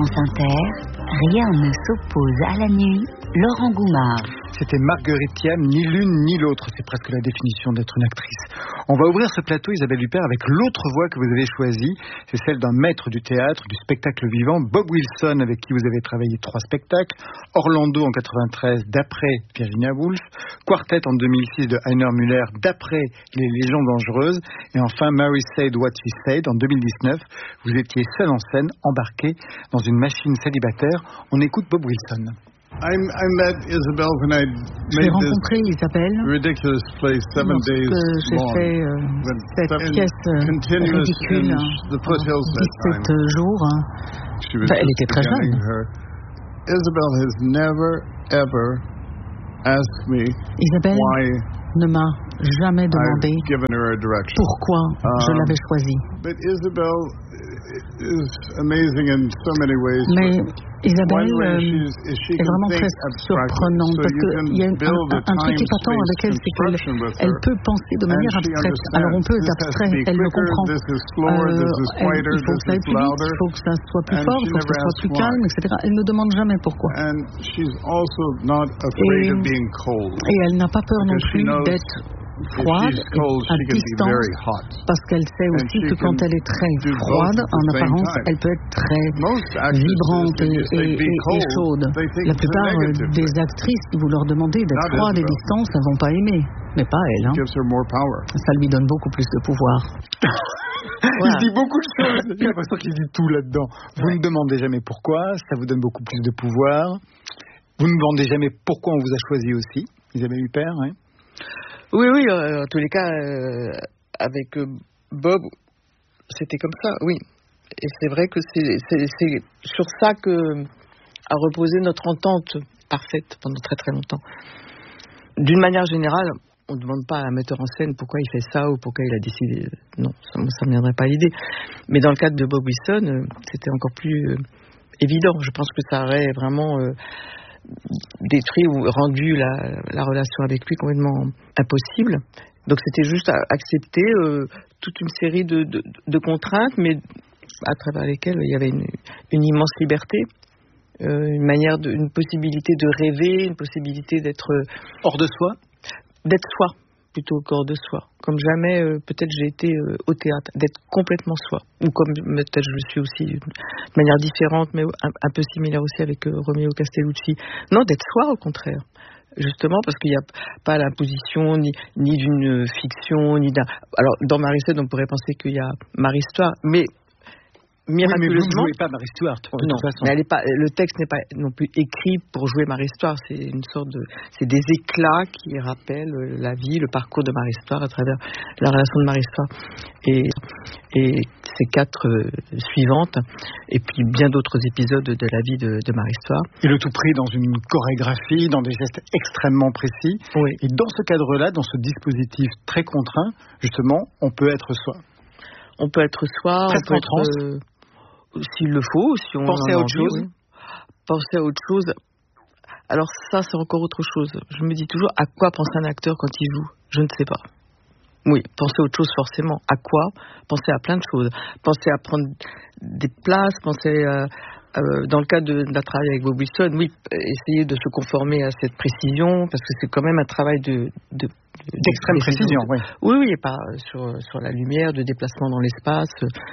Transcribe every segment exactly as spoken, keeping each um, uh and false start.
France Inter, rien ne s'oppose à la nuit. Laurent Goumard. C'était Marguerite Thiam, ni l'une ni l'autre. C'est presque la définition d'être une actrice. On va ouvrir ce plateau, Isabelle Huppert, avec l'autre voix que vous avez choisie. C'est celle d'un maître du théâtre, du spectacle vivant, Bob Wilson, avec qui vous avez travaillé trois spectacles. Orlando en quatre-vingt-treize, d'après Virginia Woolf. Quartet en deux mille six de Heiner Müller, d'après Les Légions dangereuses. Et enfin, Mary Said What She Said en deux mille dix-neuf. Vous étiez seul en scène, embarqué dans une machine célibataire. On écoute Bob Wilson. I, I met Isabelle when I J'ai made rencontré this Isabelle ridiculous play seven days lorsque j'ai long. fait euh, When cette seven pièce euh, continuous ridicule in the foothills that dix-sept time. jours. She was Bah, elle just était très beginning jeune. her. Isabelle has never ever asked me Isabelle why ne m'a jamais demandé I've given her a direction. pourquoi je Um, l'avais choisie. But Isabelle is amazing in so many ways. Mais Isabelle One way euh, she's- is she est can vraiment think très abstractly. surprenante So parce you can qu'il y a un, build un, a un truc time épatant space avec elle, c'est qu'elle construction with elle her, peut penser de and manière she abstraite. understands. Alors on peut This has to d'abstrait, be elle le quicker, comprend. this is slower, this is elle- quieter, il faut this que ça aille is plus vite, louder. il faut que ça soit plus And fort, she il faut que never ça soit asks plus why. calme, et cetera. Elle ne demande jamais pourquoi. And she's also not afraid Et- of being cold. Et elle n'a pas peur non Because she plus knows d'être If froide, she's cold, à she can be distance, very hot. parce qu'elle sait And aussi she que quand can elle est très do both froide, at the en same apparence, time. elle peut être très Most actresses, vibrante when et, you say et- be et- et cold, chaude. they think La it's a plupart euh, negative des thing. actrices, si vous leur demandez d'être Not froide et Isabelle. distance, elles vont pas aimer. Mais pas elle. Hein. Gives her more power. Ça lui donne beaucoup plus de pouvoir. Il dit beaucoup de choses. J'ai l'impression qu'il dit tout là-dedans. Vous ne demandez jamais pourquoi, ça vous donne beaucoup plus de pouvoir. Vous ne demandez jamais pourquoi on vous a choisi aussi, Isabelle Huppert, hein. Oui, oui, euh, en tous les cas, euh, avec euh, Bob, c'était comme ça, oui. Et c'est vrai que c'est, c'est, c'est sur ça que a reposé notre entente parfaite pendant très très longtemps. D'une manière générale, on ne demande pas à un metteur en scène pourquoi il fait ça ou pourquoi il a décidé. Non, ça ne me viendrait pas à l'idée. Mais dans le cadre de Bob Wilson, euh, c'était encore plus euh, évident. Je pense que ça aurait vraiment euh, détruit ou rendu la, la relation avec lui complètement impossible. Donc c'était juste à accepter euh, toute une série de, de, de contraintes, mais à travers lesquelles il y avait une, une immense liberté, euh, une manière, de, une possibilité de rêver, une possibilité d'être hors de soi, d'être soi plutôt qu'hors de soi. Comme jamais, euh, peut-être j'ai été euh, au théâtre, d'être complètement soi, ou comme peut-être je le suis aussi de manière différente, mais un, un peu similaire aussi avec euh, Romeo Castellucci. Non, d'être soi au contraire. Justement parce qu'il n'y a pas l'imposition ni, ni d'une fiction, ni d'un... Alors, dans Mary Said, on pourrait penser qu'il y a Marie Stuart, mais miraculeusement... Oui, mais vous ne jouez pas Marie Stuart, de non, toute façon. mais elle est pas, le texte n'est pas non plus écrit pour jouer Marie Stuart, c'est une sorte de... C'est des éclats qui rappellent la vie, le parcours de Marie Stuart à travers la relation de Marie Stuart. Et, et ces quatre euh, suivantes, et puis bien d'autres épisodes de la vie de, de Marie Stuart. Et le tout pris dans une chorégraphie, dans des gestes extrêmement précis. Oui. Et dans ce cadre-là, dans ce dispositif très contraint, justement, on peut être soi. On peut être soi, Presque on peut en être... transe. Euh, s'il le faut, si on Penser en à a autre envie, chose. oui. Penser à autre chose. Alors ça, c'est encore autre chose. Je me dis toujours, à quoi pense un acteur quand il joue ? Je ne sais pas. Oui, penser à autre chose forcément. À quoi ? Penser à plein de choses. Penser à prendre des places, penser à... Euh, dans le cadre de, d'un travail avec Bob Wilson, oui, essayer de se conformer à cette précision, parce que c'est quand même un travail de... de D'extrême précision, oui. Oui, oui, et pas sur, sur la lumière, de déplacement dans l'espace.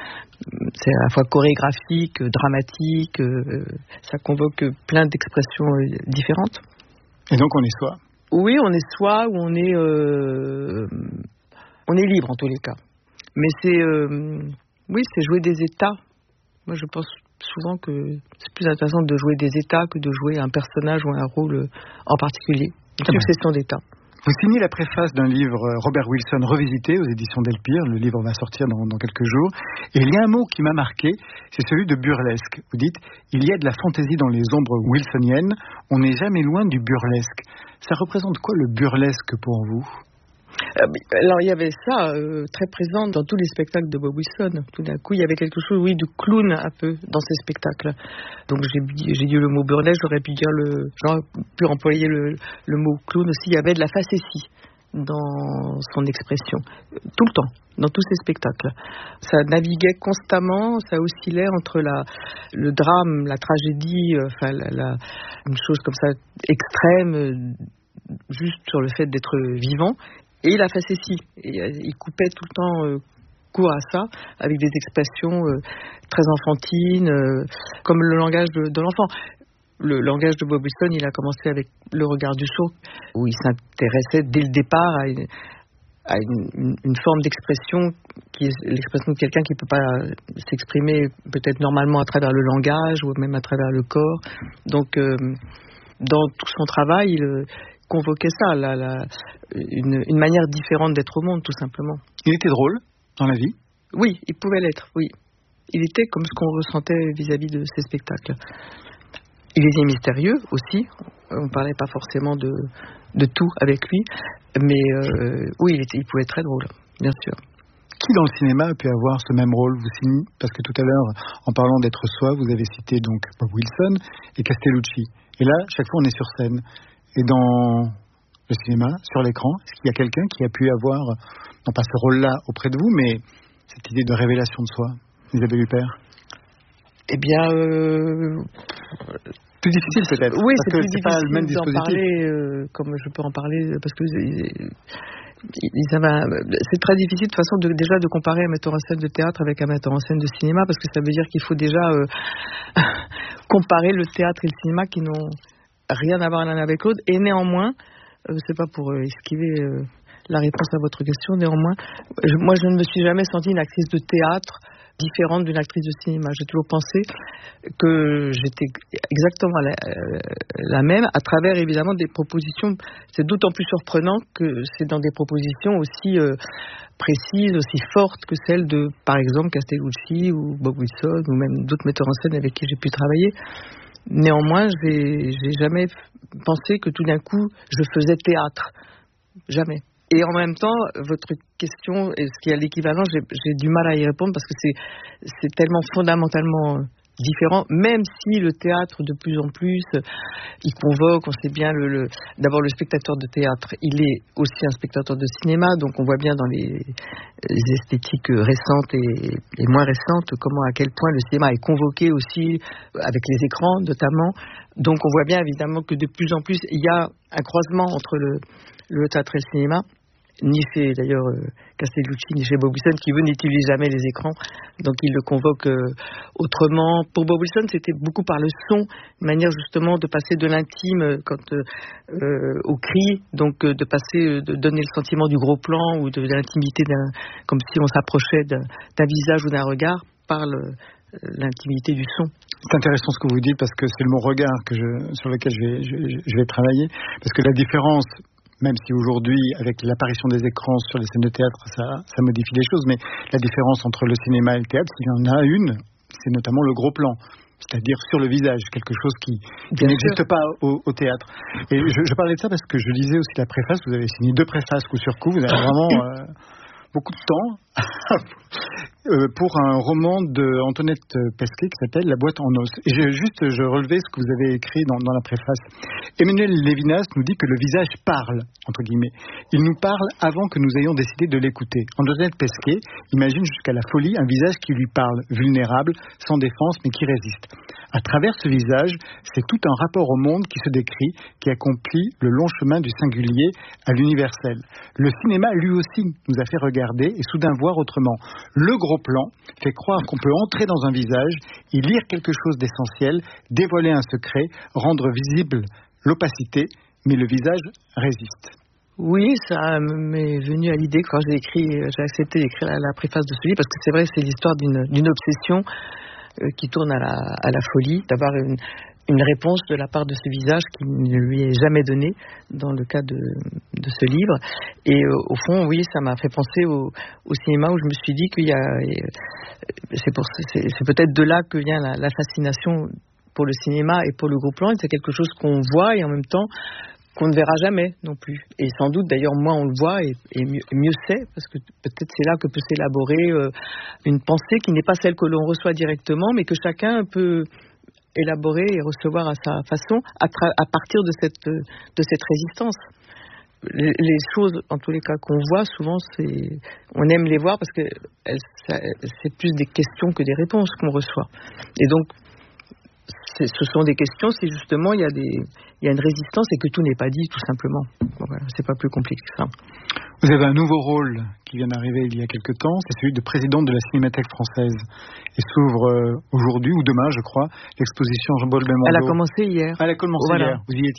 C'est à la fois chorégraphique, dramatique, euh, ça convoque plein d'expressions différentes. Et donc on est soi. Oui, on est soi, ou on est... Euh, on est libre en tous les cas. Mais c'est... Euh, oui, c'est jouer des états. Moi, je pense souvent que c'est plus intéressant de jouer des états que de jouer un personnage ou un rôle en particulier. Une succession d'états. Vous signez la préface d'un livre Robert Wilson revisité aux éditions Delpire. Le livre va sortir dans, dans quelques jours. Et il y a un mot qui m'a marqué, c'est celui de burlesque. Vous dites, il y a de la fantaisie dans les ombres wilsoniennes. On n'est jamais loin du burlesque. Ça représente quoi le burlesque pour vous ? Alors il y avait ça euh, très présent dans tous les spectacles de Bob Wilson. Tout d'un coup il y avait quelque chose, oui, de clown un peu dans ces spectacles. Donc j'ai, j'ai dit le mot burlesque, j'aurais pu dire le, j'aurais pu employer le, le mot clown aussi. Il y avait de la facétie. dans son expression, tout le temps, dans tous ses spectacles. Ça naviguait constamment, ça oscillait entre la, le drame, la tragédie, euh, enfin la, la, une chose comme ça extrême, euh, juste sur le fait d'être vivant, et la facétie. Et, euh, il coupait tout le temps euh, court à ça, avec des expressions euh, très enfantines, euh, comme le langage de, de l'enfant. Le langage de Bob Wilson, il a commencé avec Le regard du sourd, où il s'intéressait dès le départ à une, à une, une, une forme d'expression qui est l'expression de quelqu'un qui ne peut pas s'exprimer peut-être normalement à travers le langage ou même à travers le corps. Donc, euh, dans tout son travail, il euh, convoquait ça, la, la, une, une manière différente d'être au monde, tout simplement. Il était drôle dans la vie ? Oui, il pouvait l'être, oui. Il était comme ce qu'on ressentait vis-à-vis de ses spectacles. Il était mystérieux aussi, on ne parlait pas forcément de, de tout avec lui, mais euh, oui, il, était, il pouvait être très drôle, bien sûr. Qui dans le cinéma a pu avoir ce même rôle, vous signez ? Parce que tout à l'heure, en parlant d'être soi, vous avez cité donc Bob Wilson et Castellucci. Et là, chaque fois, on est sur scène. Et dans le cinéma, sur l'écran, est-ce qu'il y a quelqu'un qui a pu avoir, non pas ce rôle-là auprès de vous, mais cette idée de révélation de soi, Isabelle Huppert ? Eh bien, euh... plus difficile peut-être. Oui, parce c'est que plus c'est difficile pas le même d'en dispositif. parler, euh, comme je peux en parler, parce que ils, ils avaient, c'est très difficile de toute façon de, déjà de comparer un metteur en scène de théâtre avec un metteur en scène de cinéma, parce que ça veut dire qu'il faut déjà euh, comparer le théâtre et le cinéma qui n'ont rien à voir l'un avec l'autre. Et néanmoins, euh, c'est pas pour euh, esquiver euh, la réponse à votre question, néanmoins, je, moi je ne me suis jamais sentie une actrice de théâtre différente d'une actrice de cinéma. J'ai toujours pensé que j'étais exactement la, euh, la même, à travers évidemment des propositions. C'est d'autant plus surprenant que c'est dans des propositions aussi euh, précises, aussi fortes que celles de, par exemple, Castellucci ou Bob Wilson ou même d'autres metteurs en scène avec qui j'ai pu travailler. Néanmoins, j'ai, j'ai jamais pensé que tout d'un coup je faisais théâtre. Jamais. Et en même temps, votre question, est-ce qu'il y a l'équivalent, j'ai, j'ai du mal à y répondre parce que c'est, c'est tellement fondamentalement différent, même si le théâtre, de plus en plus, il convoque, on sait bien, le, le, d'abord le spectateur de théâtre, il est aussi un spectateur de cinéma, donc on voit bien dans les, les esthétiques récentes et, et moins récentes, comment, à quel point le cinéma est convoqué aussi, avec les écrans notamment. Donc on voit bien évidemment que de plus en plus, il y a un croisement entre le, le théâtre et le cinéma. Ni chez d'ailleurs euh, Castellucci, ni chez Bob Wilson, qui eux n'utilisent jamais les écrans, donc ils le convoquent euh, autrement. Pour Bob Wilson, c'était beaucoup par le son, une manière justement de passer de l'intime euh, quand, euh, euh, au cri, donc euh, de passer, euh, de donner le sentiment du gros plan ou de, de l'intimité, d'un, comme si on s'approchait d'un, d'un visage ou d'un regard par le, l'intimité du son. C'est intéressant ce que vous dites parce que c'est le mot regard que je, sur lequel je vais, je, je vais travailler, parce que la différence, même si aujourd'hui, avec l'apparition des écrans sur les scènes de théâtre, ça, ça modifie les choses, mais la différence entre le cinéma et le théâtre, s'il y en a une, c'est notamment le gros plan, c'est-à-dire sur le visage, quelque chose qui, qui n'existe pas au, au théâtre. Et je, je parlais de ça parce que je lisais aussi la préface, vous avez signé deux préfaces coup sur coup, vous avez vraiment euh, beaucoup de temps euh, pour un roman de Antoinette Pesquet qui s'appelle La boîte en os. Et je, juste, je relevais ce que vous avez écrit dans, dans la préface. Emmanuel Lévinas nous dit que le visage parle, entre guillemets. Il nous parle avant que nous ayons décidé de l'écouter. Antoinette Pesquet imagine jusqu'à la folie un visage qui lui parle, vulnérable, sans défense, mais qui résiste. À travers ce visage, c'est tout un rapport au monde qui se décrit, qui accomplit le long chemin du singulier à l'universel. Le cinéma, lui aussi, nous a fait regarder et soudain voir autrement. Le gros plan fait croire qu'on peut entrer dans un visage, y lire quelque chose d'essentiel, dévoiler un secret, rendre visible l'opacité, mais le visage résiste. Oui, ça m'est venu à l'idée quand j'ai écrit, j'ai accepté d'écrire la, la préface de ce livre, parce que c'est vrai, c'est l'histoire d'une, d'une obsession euh, qui tourne à la, à la folie, d'avoir une, une réponse de la part de ce visage qui ne lui est jamais donnée dans le cas de, de ce livre. Et euh, au fond, oui, ça m'a fait penser au, au cinéma où je me suis dit qu'il y a, c'est, pour, c'est, c'est peut-être de là que vient la, la fascination pour le cinéma et pour le gros plan. C'est quelque chose qu'on voit et en même temps qu'on ne verra jamais non plus. Et sans doute, d'ailleurs, moins on le voit et, et mieux, mieux c'est, parce que peut-être c'est là que peut s'élaborer euh, une pensée qui n'est pas celle que l'on reçoit directement, mais que chacun peut élaborer et recevoir à sa façon à, tra- à partir de cette, de cette résistance. les, les choses, en tous les cas, qu'on voit, souvent, c'est, on aime les voir parce que elles, ça, c'est plus des questions que des réponses qu'on reçoit. Et donc, c'est, ce sont des questions si justement il y a des, il y a une résistance et que tout n'est pas dit, tout simplement. Bon, voilà, c'est pas plus compliqué que ça. Vous avez un nouveau rôle qui vient d'arriver il y a quelque temps, c'est celui de présidente de la Cinémathèque française. Et s'ouvre euh, aujourd'hui ou demain, je crois, l'exposition Jean-Paul Belmondo. Elle a commencé hier. Elle a commencé voilà. hier. Vous y étiez ?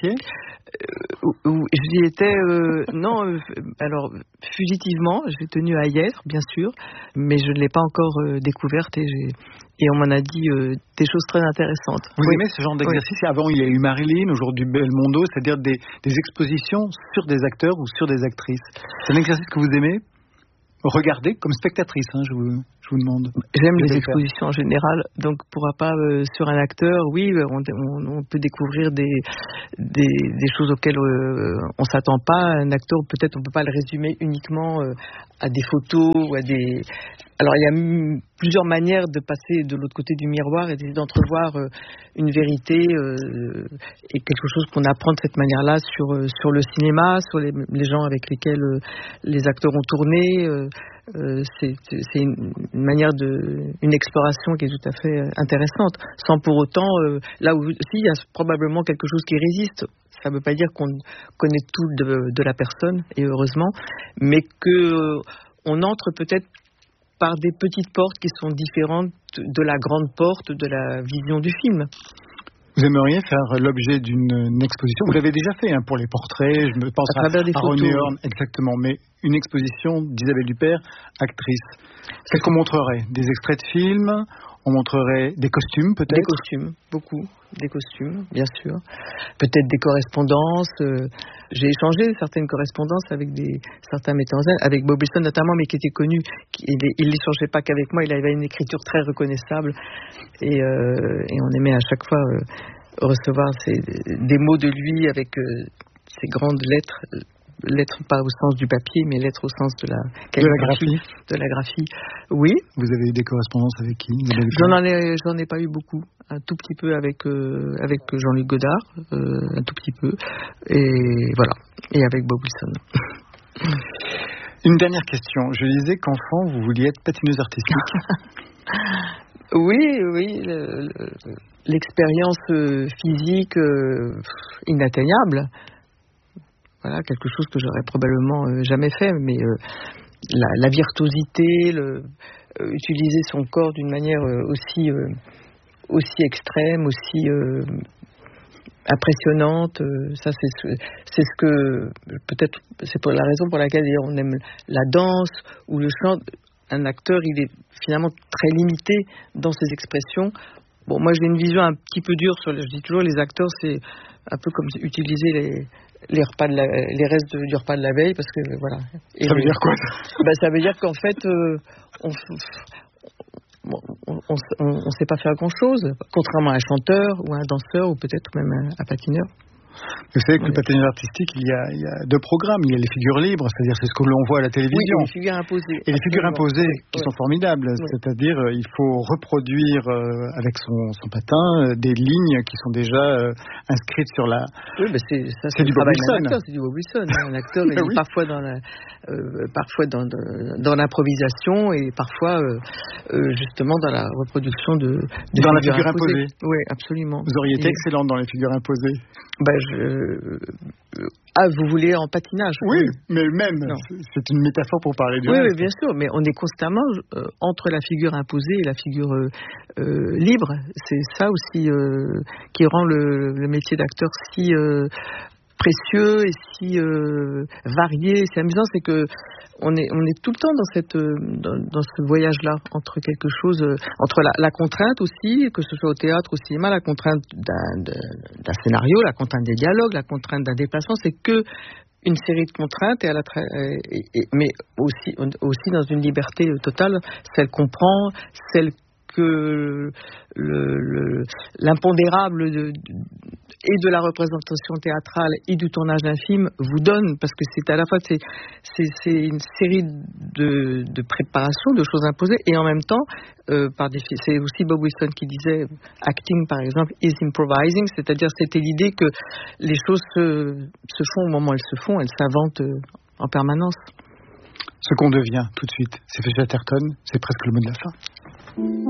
euh, J'y étais, euh, non, euh, alors fugitivement, j'ai tenu à y être, bien sûr, mais je ne l'ai pas encore euh, découverte et, j'ai, et on m'en a dit euh, des choses très intéressantes. Vous oui. aimez ce genre d'exercice ? Oui. Avant, il y a eu Marilyn, aujourd'hui Belmondo, c'est-à-dire des, des expositions sur des acteurs ou sur des actrices. C'est un exercice que vous aimez ? Regardez comme spectatrice, hein, je, vous, je vous demande. J'aime les expositions en général, donc pour un pas euh, sur un acteur, oui, on, on, on peut découvrir des, des, des choses auxquelles euh, on s'attend pas. Un acteur, peut-être, on peut pas le résumer uniquement euh, à des photos ou à des. Alors il y a m- plusieurs manières de passer de l'autre côté du miroir et d'essayer d'entrevoir euh, une vérité euh, et quelque chose qu'on apprend de cette manière-là sur euh, sur le cinéma, sur les, les gens avec lesquels euh, les acteurs ont tourné. Euh, euh, c'est, c'est une, une manière de, une exploration qui est tout à fait intéressante, sans pour autant euh, là où si il y a probablement quelque chose qui résiste. Ça ne veut pas dire qu'on connaît tout de, de la personne, et heureusement, mais que euh, on entre peut-être par des petites portes qui sont différentes de la grande porte de la vision du film. Vous aimeriez faire l'objet d'une exposition ? Vous l'avez déjà fait hein, pour les portraits, je me pense à, à, à Ronnie Horn, exactement, mais une exposition d'Isabelle Huppert, actrice. Qu'est-ce qu'on montrerait ? Des extraits de films ? On montrerait des costumes peut-être ? Des costumes, beaucoup. Des costumes, bien sûr. Peut-être des correspondances. Euh, j'ai échangé certaines correspondances avec des, certains metteurs en scène, avec Bob Wilson notamment, mais qui était connu. Qui, il n'échangeait pas qu'avec moi, il avait une écriture très reconnaissable. Et, euh, et on aimait à chaque fois euh, recevoir ces, des mots de lui avec euh, ces grandes lettres. Lettres pas au sens du papier, mais lettres au sens de la de la graphie. De la graphie. Oui. Vous avez eu des correspondances avec qui ? J'en ai, j'en ai pas eu beaucoup. Un tout petit peu avec euh, avec Jean-Luc Godard, euh, un tout petit peu, et voilà. Et avec Bob Wilson. Une dernière question. Je disais qu'enfant, vous vouliez être patineuse artistique. Oui, oui. Le, le, l'expérience physique euh, inatteignable. Voilà, quelque chose que j'aurais probablement euh, jamais fait, mais euh, la, la virtuosité, le, euh, utiliser son corps d'une manière euh, aussi, euh, aussi extrême, aussi euh, impressionnante, euh, ça c'est ce, c'est ce que, peut-être, c'est pour la raison pour laquelle on aime la danse ou le chant. Un acteur, il est finalement très limité dans ses expressions. Bon, moi j'ai une vision un petit peu dure sur, les, je dis toujours, les acteurs, c'est un peu comme utiliser les les repas de la, les restes de, du repas de la veille, parce que voilà. Et ça veut les, dire quoi ? Ben, ça veut dire qu'en fait, euh, on, on, on, on, on sait pas faire grand chose, contrairement à un chanteur ou à un danseur ou peut-être même un, un patineur. Vous savez que ouais. Le patinage artistique, il y, a, il y a deux programmes. Il y a les figures libres, c'est-à-dire c'est ce que l'on voit à la télévision. Oui, et les figures imposées. Et les figures imposées qui ouais. sont formidables. Ouais. C'est-à-dire euh, il faut reproduire euh, avec son, son patin euh, des lignes qui sont déjà euh, inscrites sur la... Oui, mais c'est, ça, c'est, c'est du Bob Wilson. Acteur, c'est du Bob Wilson. Un acteur, il est oui. parfois, dans, la, euh, parfois dans, de, dans l'improvisation et parfois euh, euh, justement dans la reproduction de, de dans figures la figure imposée. imposée. Oui, absolument. Vous auriez été et... excellente dans les figures imposées. Ben, je... Ah, vous voulez en patinage ? Oui, oui. mais même, non. C'est une métaphore pour parler du oui, reste. Oui, bien sûr, mais on est constamment euh, entre la figure imposée et la figure euh, euh, libre. C'est ça aussi euh, qui rend le, le métier d'acteur si euh, précieux et si euh, varié. C'est amusant, c'est que on est, on est tout le temps dans, cette, dans, dans ce voyage-là, entre quelque chose, euh, entre la, la contrainte aussi, que ce soit au théâtre, au cinéma, la contrainte d'un, d'un scénario, la contrainte des dialogues, la contrainte d'un déplacement, c'est que une série de contraintes, et à la tra- et, et, mais aussi, aussi dans une liberté totale, celle qu'on prend, celle que le, le, l'impondérable de, de, et de la représentation théâtrale et du tournage d'un film vous donne, parce que c'est à la fois c'est, c'est, c'est une série de, de préparations, de choses imposées, et en même temps, euh, par des, c'est aussi Bob Wilson qui disait acting par exemple is improvising, c'est-à-dire c'était l'idée que les choses se, se font au moment où elles se font, elles s'inventent en permanence. Ce qu'on devient tout de suite, c'est fait Chatterton, c'est presque le mot de la fin.